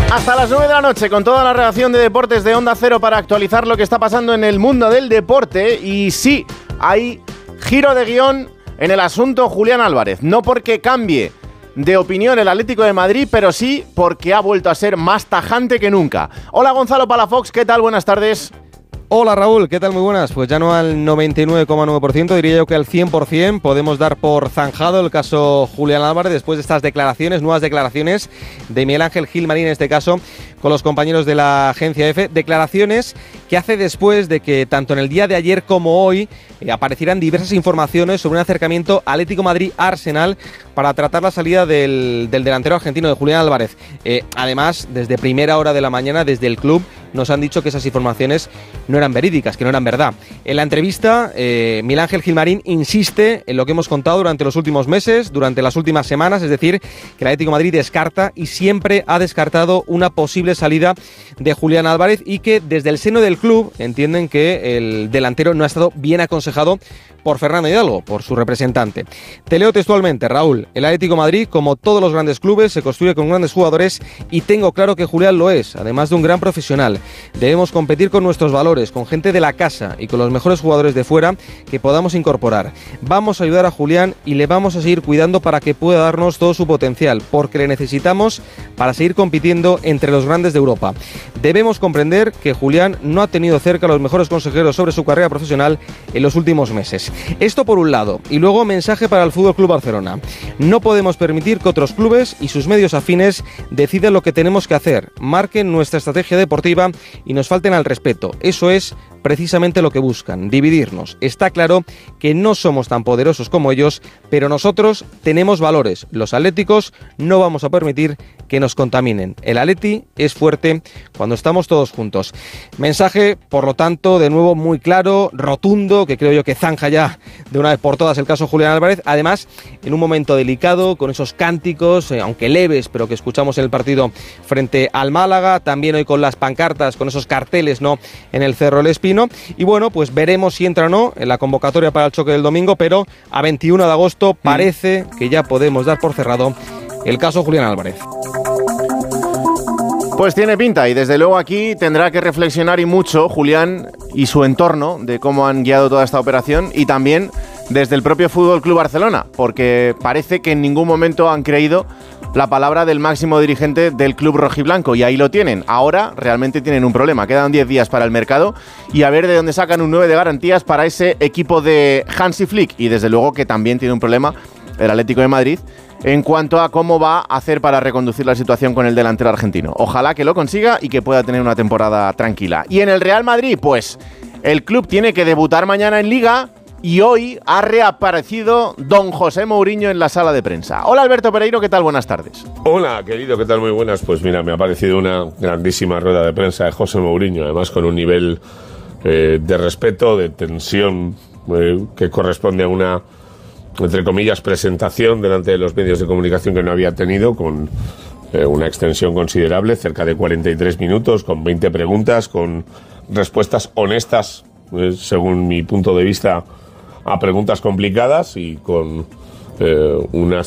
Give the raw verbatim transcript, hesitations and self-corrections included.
Hasta las nueve de la noche con toda la redacción de deportes de Onda Cero para actualizar lo que está pasando en el mundo del deporte. Y sí, hay giro de guión en el asunto Julián Álvarez. No porque cambie de opinión el Atlético de Madrid, pero sí porque ha vuelto a ser más tajante que nunca. Hola Gonzalo Palafox, ¿qué tal? Buenas tardes. Hola Raúl, ¿qué tal? Muy buenas. Pues ya no al noventa y nueve coma nueve por ciento, diría yo que al cien por ciento podemos dar por zanjado el caso Julián Álvarez después de estas declaraciones, nuevas declaraciones de Miguel Ángel Gilmarín en este caso, con los compañeros de la agencia EFE. Declaraciones que hace después de que tanto en el día de ayer como hoy eh, aparecieran diversas informaciones sobre un acercamiento Atlético Madrid-Arsenal para tratar la salida del, del delantero argentino de Julián Álvarez. Eh, además, desde primera hora de la mañana, desde el club, nos han dicho que esas informaciones no eran verídicas, que no eran verdad. En la entrevista, eh, Miguel Ángel Gilmarín insiste en lo que hemos contado durante los últimos meses, durante las últimas semanas, es decir, que el Atlético de Madrid descarta y siempre ha descartado una posible salida de Julián Álvarez y que desde el seno del club entienden que el delantero no ha estado bien aconsejado por Fernando Hidalgo, por su representante. Te leo textualmente, Raúl: el Atlético de Madrid, como todos los grandes clubes, se construye con grandes jugadores y tengo claro que Julián lo es, además de un gran profesional. Debemos competir con nuestros valores, con gente de la casa y con los mejores jugadores de fuera que podamos incorporar. Vamos a ayudar a Julián y le vamos a seguir cuidando para que pueda darnos todo su potencial, porque le necesitamos para seguir compitiendo entre los grandes de Europa. Debemos comprender que Julián no ha tenido cerca a los mejores consejeros sobre su carrera profesional en los últimos meses. Esto por un lado, y luego mensaje para el F C Barcelona. No podemos permitir que otros clubes y sus medios afines decidan lo que tenemos que hacer, marquen nuestra estrategia deportiva y nos falten al respeto. Eso es precisamente lo que buscan, dividirnos. Está claro que no somos tan poderosos como ellos, pero nosotros tenemos valores. Los atléticos no vamos a permitir que nos contaminen. El Atleti es fuerte cuando estamos todos juntos. Mensaje, por lo tanto, de nuevo muy claro, rotundo, que creo yo que zanja ya de una vez por todas el caso Julián Álvarez. Además, en un momento delicado, con esos cánticos, eh, aunque leves, pero que escuchamos en el partido frente al Málaga, también hoy con las pancartas, con esos carteles, ¿no?, en el Cerro El Espino. Y bueno, pues veremos si entra o no en la convocatoria para el choque del domingo, pero a veintiuno de agosto parece que ya podemos dar por cerrado el caso Julián Álvarez. Pues tiene pinta, y desde luego aquí tendrá que reflexionar y mucho Julián y su entorno de cómo han guiado toda esta operación, y también desde el propio F C Barcelona, porque parece que en ningún momento han creído la palabra del máximo dirigente del club rojiblanco, y ahí lo tienen. Ahora realmente tienen un problema. Quedan diez días para el mercado y a ver de dónde sacan un nueve de garantías para ese equipo de Hansi Flick, y desde luego que también tiene un problema el Atlético de Madrid en cuanto a cómo va a hacer para reconducir la situación con el delantero argentino. Ojalá que lo consiga y que pueda tener una temporada tranquila. Y en el Real Madrid, pues el club tiene que debutar mañana en Liga, y hoy ha reaparecido don José Mourinho en la sala de prensa. Hola Alberto Pereiro, ¿qué tal? Buenas tardes. Hola querido, ¿qué tal? Muy buenas. Pues mira, me ha parecido una grandísima rueda de prensa de José Mourinho, además con un nivel eh, de respeto, de tensión, eh, que corresponde a una, entre comillas, presentación delante de los medios de comunicación que no había tenido, con eh, una extensión considerable, cerca de cuarenta y tres minutos, con veinte preguntas, con respuestas honestas, eh, según mi punto de vista, a preguntas complicadas, y con eh, unas